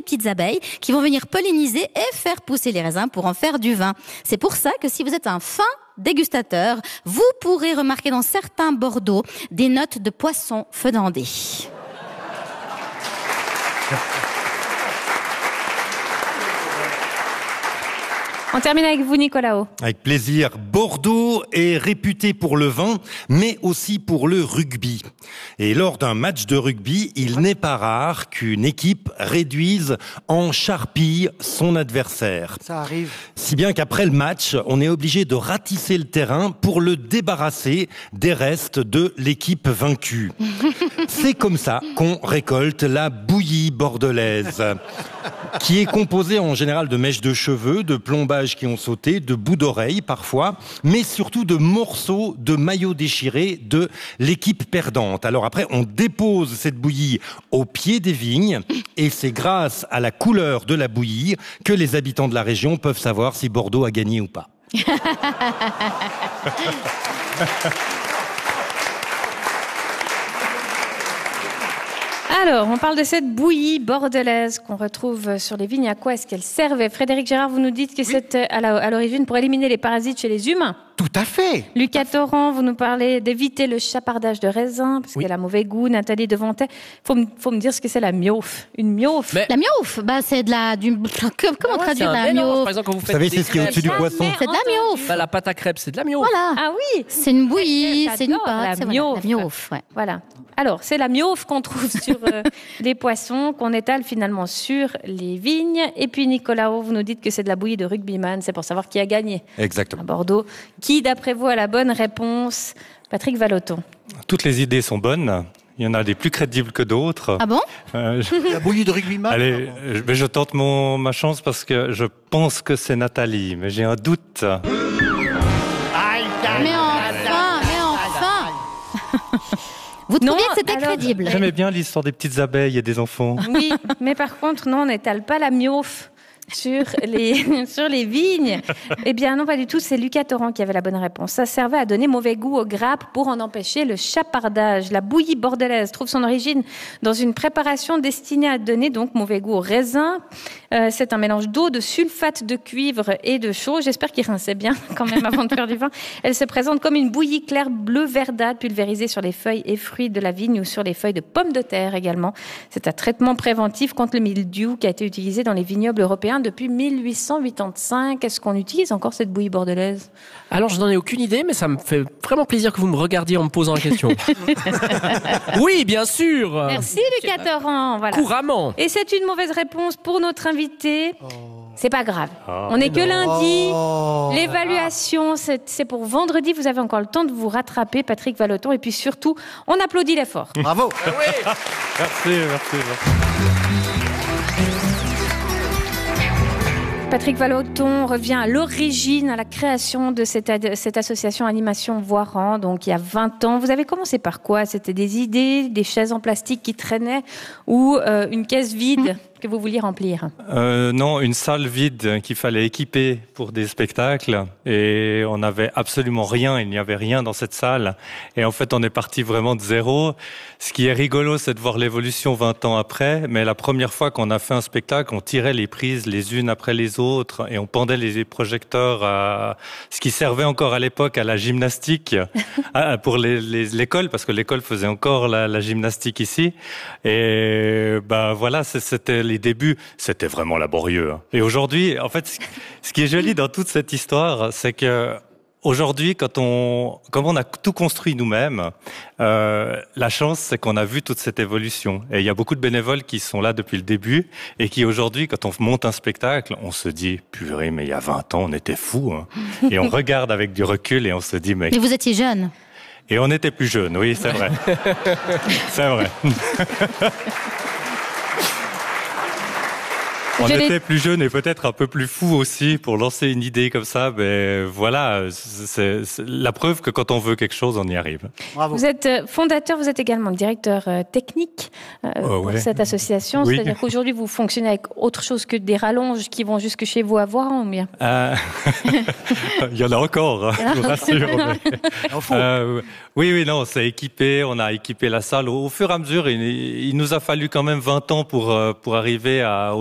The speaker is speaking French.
des petites abeilles qui vont venir polliniser et faire pousser les raisins pour en faire du vin. C'est pour ça que si vous êtes un fin dégustateur, vous pourrez remarquer dans certains Bordeaux des notes de poisson fendandé. On termine avec vous, Nicolaos. Avec plaisir. Bordeaux est réputé pour le vin, mais aussi pour le rugby. Et lors d'un match de rugby, il n'est pas rare qu'une équipe réduise en charpie son adversaire. Ça arrive. Si bien qu'après le match, on est obligé de ratisser le terrain pour le débarrasser des restes de l'équipe vaincue. C'est comme ça qu'on récolte la bouillie bordelaise, qui est composée en général de mèches de cheveux, de plombages qui ont sauté, de bouts d'oreilles parfois, mais surtout de morceaux de maillots déchirés de l'équipe perdante. Alors après, on dépose cette bouillie au pied des vignes et c'est grâce à la couleur de la bouillie que les habitants de la région peuvent savoir si Bordeaux a gagné ou pas. Alors, on parle de cette bouillie bordelaise qu'on retrouve sur les vignes. À quoi est-ce qu'elle servait? Frédéric Gérard, vous nous dites que c'est à l'origine pour éliminer les parasites chez les humains. Tout à fait. Lucas Torrent, vous nous parlez d'éviter le chapardage de raisin, parce qu'elle a mauvais goût. Nathalie Devantet, faut me dire ce que c'est la miof. Une miof. La miof, c'est de la... Comment traduire la miof? Par exemple, quand vous faites savez, des c'est ce qui est crêpes, au-dessus du poisson. C'est de la miof. la pâte à crêpes, c'est de la miof. Voilà. Ah oui. C'est une bouillie, c'est une J'adore pâte. la Voilà, miof. la miof, ouais. Voilà. Alors, c'est la miof qu'on trouve sur les poissons, qu'on étale finalement sur les vignes. Et puis, Nicolaos, vous nous dites que c'est de la bouillie de rugbyman. C'est pour savoir qui a gagné Exactement. à Bordeaux. Qui, d'après vous, a la bonne réponse? Patrick Vallotton. Toutes les idées sont bonnes. Il y en a des plus crédibles que d'autres. Ah bon? La bouillie de rugbyman. Allez, je tente ma chance parce que je pense que c'est Nathalie, mais j'ai un doute. Mais enfin. Vous trouviez que c'était crédible? J'aimais bien l'histoire des petites abeilles et des enfants. Oui, mais par contre, non, on n'étale pas la miof sur les vignes. Eh bien, non, pas du tout. C'est Lucas Torrent qui avait la bonne réponse. Ça servait à donner mauvais goût aux grappes pour en empêcher le chapardage. La bouillie bordelaise trouve son origine dans une préparation destinée à donner donc mauvais goût au raisin. C'est un mélange d'eau, de sulfate de cuivre et de chaux. J'espère qu'il rinçait bien quand même avant de faire du vin. Elle se présente comme une bouillie claire bleu verdâtre pulvérisée sur les feuilles et fruits de la vigne ou sur les feuilles de pommes de terre également. C'est un traitement préventif contre le mildiou qui a été utilisé dans les vignobles européens depuis 1885. Est-ce qu'on utilise encore cette bouillie bordelaise? Alors, je n'en ai aucune idée, mais ça me fait vraiment plaisir que vous me regardiez en me posant la question. Oui, bien sûr. Merci Lucas Torrent. Voilà. Couramment. Et c'est une mauvaise réponse pour notre invité. C'est pas grave. On n'est que lundi. L'évaluation, c'est pour vendredi. Vous avez encore le temps de vous rattraper, Patrick Vallotton. Et puis surtout, on applaudit l'effort. Bravo. Merci. Patrick Vallotton revient à l'origine, à la création de cette association Animation Voiran, donc il y a 20 ans. Vous avez commencé par quoi? C'était des idées, des chaises en plastique qui traînaient ou une caisse vide que vous vouliez remplir? Non, une salle vide qu'il fallait équiper pour des spectacles et on n'avait absolument rien, il n'y avait rien dans cette salle et en fait on est parti vraiment de zéro. Ce qui est rigolo, c'est de voir l'évolution 20 ans après, mais la première fois qu'on a fait un spectacle, on tirait les prises les unes après les autres et on pendait les projecteurs à ce qui servait encore à l'époque à la gymnastique pour l'école, parce que l'école faisait encore la gymnastique ici et voilà, c'était les débuts, c'était vraiment laborieux. Et aujourd'hui, en fait, ce qui est joli dans toute cette histoire, c'est que aujourd'hui, comme on a tout construit nous-mêmes, la chance, c'est qu'on a vu toute cette évolution. Et il y a beaucoup de bénévoles qui sont là depuis le début et qui aujourd'hui, quand on monte un spectacle, on se dit, purée, mais il y a 20 ans, on était fous. Hein. Et on regarde avec du recul et on se dit, mais vous étiez jeune. Et on était plus jeunes, oui, c'est vrai. C'est vrai. On était plus jeunes et peut-être un peu plus fous aussi pour lancer une idée comme ça. Mais voilà, c'est la preuve que quand on veut quelque chose, on y arrive. Bravo. Vous êtes fondateur, vous êtes également directeur technique pour cette association. Oui. C'est-à-dire qu'aujourd'hui, vous fonctionnez avec autre chose que des rallonges qui vont jusque chez vous à Voiran, ou bien? Il y en a encore, hein, je vous rassure. Mais... oui, non, c'est équipé. On a équipé la salle. Au fur et à mesure, il nous a fallu quand même 20 ans pour arriver